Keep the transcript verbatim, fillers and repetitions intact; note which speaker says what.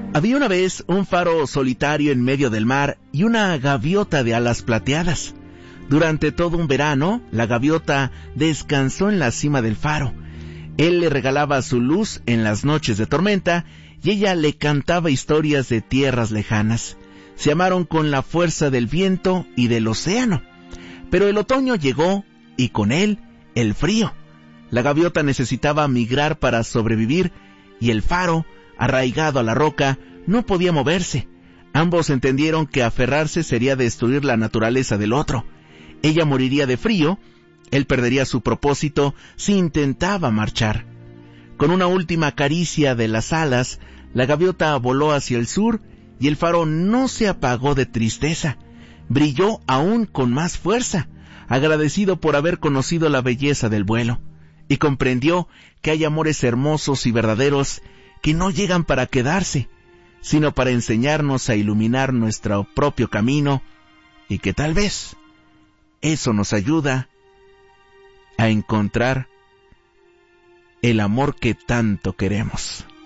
Speaker 1: Había una vez un faro solitario en medio del mar y una gaviota de alas plateadas. Durante todo un verano, la gaviota descansó en la cima del faro. Él le regalaba su luz en las noches de tormenta y ella le cantaba historias de tierras lejanas. Se amaron con la fuerza del viento y del océano. Pero el otoño llegó y con él el frío. La gaviota necesitaba migrar para sobrevivir y el faro, arraigado a la roca, no podía moverse. Ambos entendieron que aferrarse sería destruir la naturaleza del otro. Ella moriría de frío, él perdería su propósito si intentaba marchar. Con una última caricia de las alas, la gaviota voló hacia el sur y el faro no se apagó de tristeza. Brilló aún con más fuerza, agradecido por haber conocido la belleza del vuelo, y comprendió que hay amores hermosos y verdaderos que no llegan para quedarse, sino para enseñarnos a iluminar nuestro propio camino, y que tal vez eso nos ayuda a encontrar el amor que tanto queremos.